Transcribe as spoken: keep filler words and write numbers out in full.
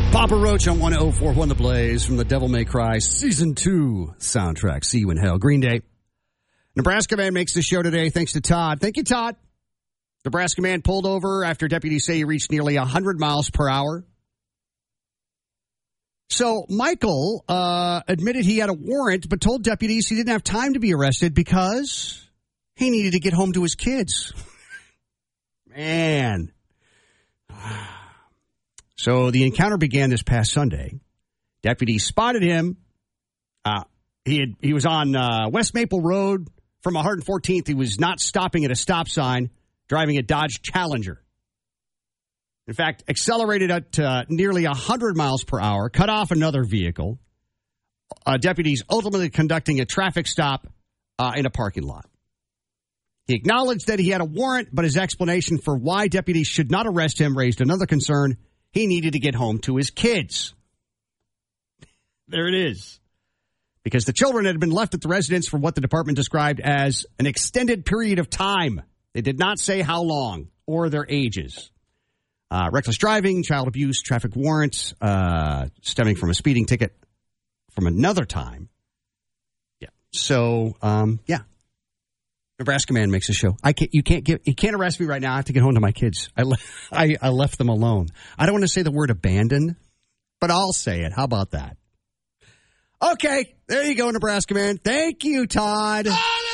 Papa Roach on one oh four point one The Blaze from the Devil May Cry Season two soundtrack. See you in hell. Green Day. Nebraska man makes the show today thanks to Todd. Thank you, Todd. Nebraska man pulled over after deputies say he reached nearly one hundred miles per hour. So Michael uh, admitted he had a warrant but told deputies he didn't have time to be arrested because he needed to get home to his kids. Man. So the encounter began this past Sunday. Deputies spotted him. Uh, he had, he was on uh, West Maple Road from one fourteenth. He was not stopping at a stop sign, driving a Dodge Challenger. In fact, accelerated at uh, nearly one hundred miles per hour, cut off another vehicle. Uh, deputies ultimately conducting a traffic stop uh, in a parking lot. He acknowledged that he had a warrant, but his explanation for why deputies should not arrest him raised another concern. He needed to get home to his kids. There it is. Because the children had been left at the residence for what the department described as an extended period of time. They did not say how long or their ages. Uh, reckless driving, child abuse, traffic warrants, uh, stemming from a speeding ticket from another time. Yeah. So, um, yeah. Nebraska man makes a show. I can't. You can't get. You can't arrest me right now. I have to get home to my kids. I, le- I, I left them alone. I don't want to say the word abandon, but I'll say it. How about that? Okay, there you go, Nebraska man. Thank you, Todd.